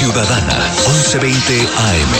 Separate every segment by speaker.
Speaker 1: Ciudadana, 1120 AM.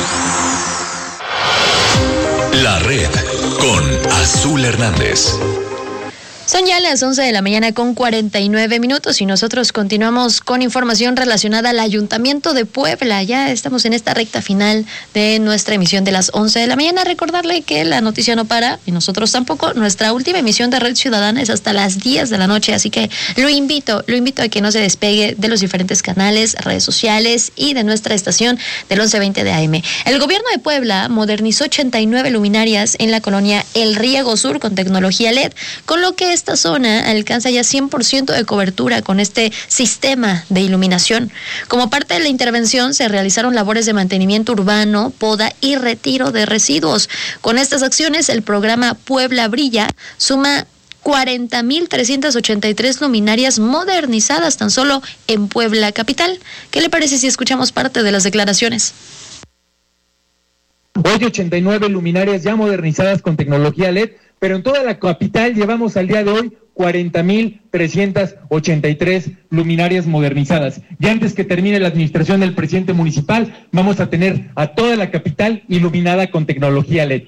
Speaker 1: La Red con Azul Hernández.
Speaker 2: Son ya las 11 de la mañana con 49 minutos y nosotros continuamos con información relacionada al Ayuntamiento de Puebla. Ya estamos en esta recta final de nuestra emisión de las 11 de la mañana. Recordarle que la noticia no para y nosotros tampoco. Nuestra última emisión de Red Ciudadana es hasta las 10 de la noche, así que lo invito a que no se despegue de los diferentes canales, redes sociales y de nuestra estación del 1120 de AM. El gobierno de Puebla modernizó 89 luminarias en la colonia El Riego Sur con tecnología LED, con lo que esta zona alcanza ya 100% de cobertura con este sistema de iluminación. Como parte de la intervención se realizaron labores de mantenimiento urbano, poda y retiro de residuos. Con estas acciones el programa Puebla Brilla suma 40,383 luminarias modernizadas tan solo en Puebla capital. ¿Qué le parece si escuchamos parte de las declaraciones?
Speaker 3: Hoy 89 luminarias ya modernizadas con tecnología LED, pero en toda la capital llevamos al día de hoy 40,383 luminarias modernizadas. Y antes que termine la administración del presidente municipal, vamos a tener a toda la capital iluminada con tecnología LED.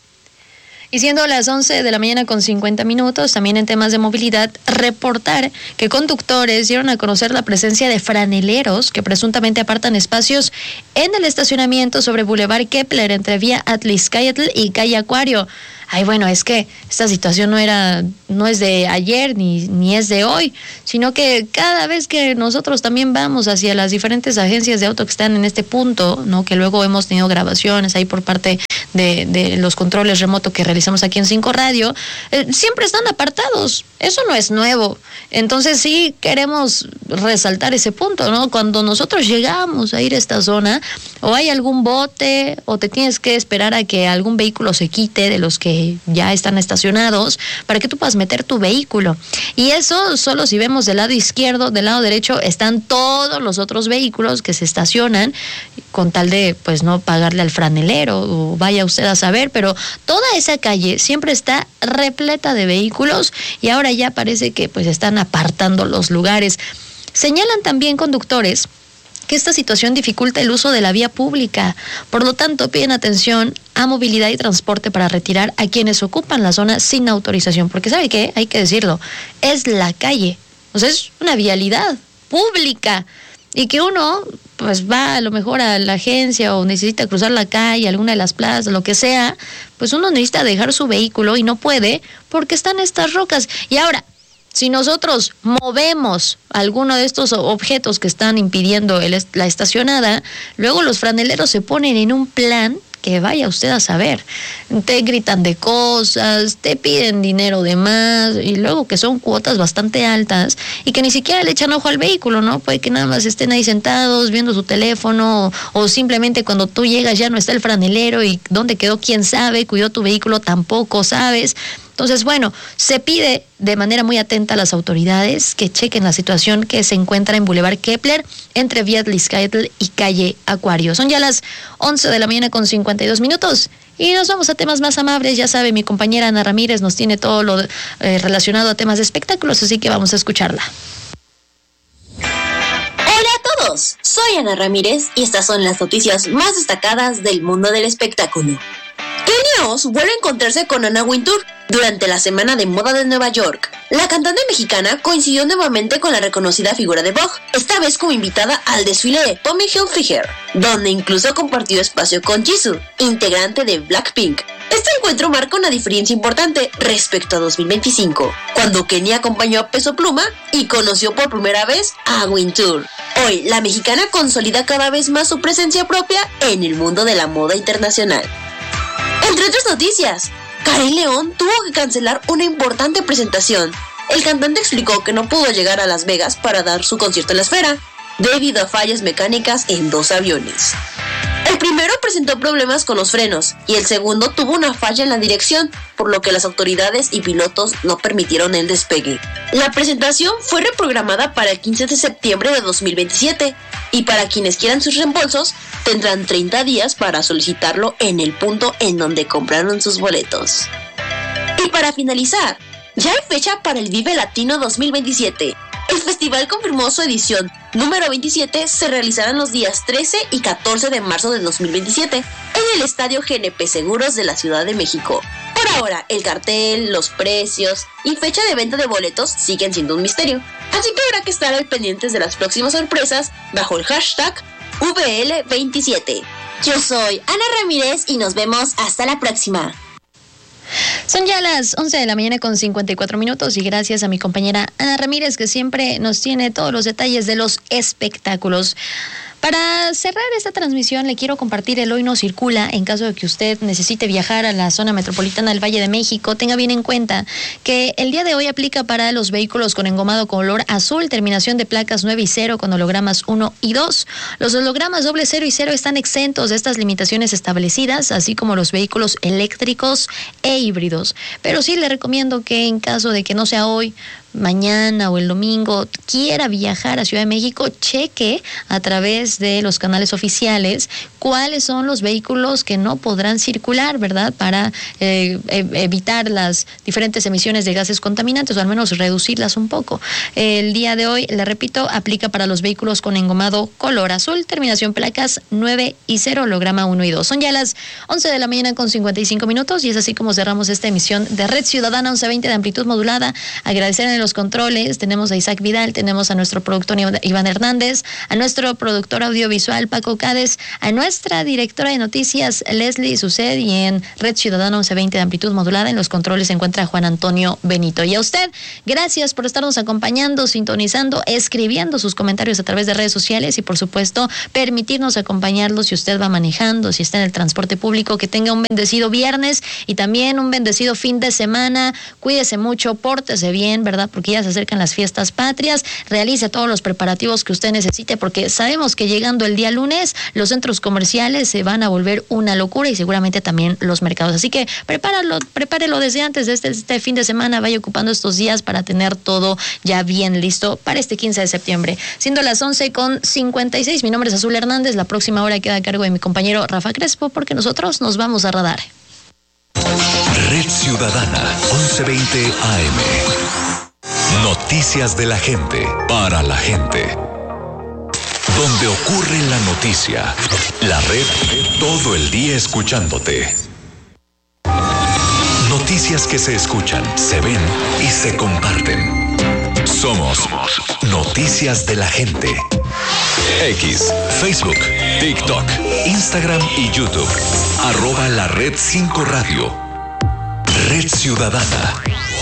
Speaker 2: Y siendo las 11 de la mañana con 50 minutos, también en temas de movilidad, reportar que conductores dieron a conocer la presencia de franeleros que presuntamente apartan espacios en el estacionamiento sobre Boulevard Kepler entre vía Atliscayetl y calle Acuario. Ay, bueno, es que esta situación no es de ayer ni es de hoy, sino que cada vez que nosotros también vamos hacia las diferentes agencias de auto que están en este punto, ¿no? Que luego hemos tenido grabaciones ahí por parte de los controles remotos que realizamos aquí en 5 Radio, siempre están apartados. Eso no es nuevo. Entonces sí queremos resaltar ese punto, ¿no? Cuando nosotros llegamos a ir a esta zona, o hay algún bote, o te tienes que esperar a que algún vehículo se quite de los que ya están estacionados para que tú puedas meter tu vehículo. Y eso solo si vemos del lado izquierdo, del lado derecho están todos los otros vehículos que se estacionan con tal de pues no pagarle al franelero, o vaya usted a saber, pero toda esa calle siempre está repleta de vehículos y ahora ya parece que pues están apartando los lugares. Señalan también conductores que esta situación dificulta el uso de la vía pública. Por lo tanto, piden atención a movilidad y transporte para retirar a quienes ocupan la zona sin autorización. Porque ¿sabe qué? Hay que decirlo, es la calle. O sea, es una vialidad pública. Y que uno pues va a lo mejor a la agencia o necesita cruzar la calle, alguna de las plazas, lo que sea, pues uno necesita dejar su vehículo y no puede porque están estas rocas. Y ahora, si nosotros movemos alguno de estos objetos que están impidiendo la estacionada, luego los franeleros se ponen en un plan que vaya usted a saber. Te gritan de cosas, te piden dinero de más, y luego que son cuotas bastante altas y que ni siquiera le echan ojo al vehículo, ¿no? Puede que nada más estén ahí sentados viendo su teléfono, o simplemente cuando tú llegas ya no está el franelero y dónde quedó quién sabe, cuidó tu vehículo tampoco sabes. Entonces, bueno, se pide de manera muy atenta a las autoridades que chequen la situación que se encuentra en Boulevard Kepler entre vía Atliscayetl y calle Acuario. Son ya las 11 de la mañana con 52 minutos y nos vamos a temas más amables. Ya sabe, mi compañera Ana Ramírez nos tiene todo lo relacionado a temas de espectáculos, así que vamos a escucharla.
Speaker 4: Hola a todos, soy Ana Ramírez y estas son las noticias más destacadas del mundo del espectáculo. Kenia Oz vuelve a encontrarse con Anna Wintour durante la Semana de Moda de Nueva York. La cantante mexicana coincidió nuevamente con la reconocida figura de Vogue, esta vez como invitada al desfile de Tommy Hilfiger, donde incluso compartió espacio con Jisoo, integrante de Blackpink. Este encuentro marca una diferencia importante respecto a 2025, cuando Kenia acompañó a Peso Pluma y conoció por primera vez a Wintour. Hoy, la mexicana consolida cada vez más su presencia propia en el mundo de la moda internacional. Entre otras noticias, Karim León tuvo que cancelar una importante presentación. El cantante explicó que no pudo llegar a Las Vegas para dar su concierto en la Esfera, debido a fallas mecánicas en 2 aviones. El primero presentó problemas con los frenos y el segundo tuvo una falla en la dirección, por lo que las autoridades y pilotos no permitieron el despegue. La presentación fue reprogramada para el 15 de septiembre de 2027 y para quienes quieran sus reembolsos tendrán 30 días para solicitarlo en el punto en donde compraron sus boletos. Y para finalizar, ya hay fecha para el Vive Latino 2027. El festival confirmó su edición número 27, se realizarán los días 13 y 14 de marzo de 2027 en el Estadio GNP Seguros de la Ciudad de México. Por ahora, el cartel, los precios y fecha de venta de boletos siguen siendo un misterio, así que habrá que estar al pendientes de las próximas sorpresas bajo el hashtag VL27. Yo soy Ana Ramírez y nos vemos hasta la próxima.
Speaker 2: Son ya las 11 de la mañana con 54 minutos y gracias a mi compañera Ana Ramírez que siempre nos tiene todos los detalles de los espectáculos. Para cerrar esta transmisión le quiero compartir el Hoy No Circula. En caso de que usted necesite viajar a la zona metropolitana del Valle de México, tenga bien en cuenta que el día de hoy aplica para los vehículos con engomado color azul, terminación de placas 9 y 0 con hologramas 1 y 2. Los hologramas doble 0 y 0 están exentos de estas limitaciones establecidas, así como los vehículos eléctricos e híbridos. Pero sí le recomiendo que en caso de que no sea hoy, mañana o el domingo quiera viajar a Ciudad de México, cheque a través de los canales oficiales cuáles son los vehículos que no podrán circular, ¿verdad? Para evitar las diferentes emisiones de gases contaminantes o al menos reducirlas un poco. El día de hoy, le repito, aplica para los vehículos con engomado color azul, terminación placas 9 y 0, holograma 1 y 2. Son ya las 11 de la mañana con 55 minutos y es así como cerramos esta emisión de Red Ciudadana 1120 de amplitud modulada. Agradecer en los controles, tenemos a Isaac Vidal, tenemos a nuestro productor Iván Hernández, a nuestro productor audiovisual Paco Cádiz, a nuestra directora de noticias Leslie Suced y en Red Ciudadana 1120 de amplitud modulada en los controles se encuentra Juan Antonio Benito. Y a usted, gracias por estarnos acompañando, sintonizando, escribiendo sus comentarios a través de redes sociales y por supuesto permitirnos acompañarlo si usted va manejando, si está en el transporte público, que tenga un bendecido viernes y también un bendecido fin de semana. Cuídese mucho, pórtese bien, ¿verdad? Porque ya se acercan las fiestas patrias, realice todos los preparativos que usted necesite porque sabemos que llegando el día lunes los centros comerciales se van a volver una locura y seguramente también los mercados. Así que prepárelo desde antes de este fin de semana, vaya ocupando estos días para tener todo ya bien listo para este 15 de septiembre. Siendo las 11:56, mi nombre es Azul Hernández, la próxima hora queda a cargo de mi compañero Rafa Crespo porque nosotros nos vamos a radar.
Speaker 1: Red Ciudadana 1120 AM. Noticias de la gente, para la gente. Donde ocurre la noticia, la red todo el día escuchándote. Noticias que se escuchan, se ven y se comparten. Somos Noticias de la Gente. X, Facebook, TikTok, Instagram y YouTube. @la Red 5 Radio. Red Ciudadana.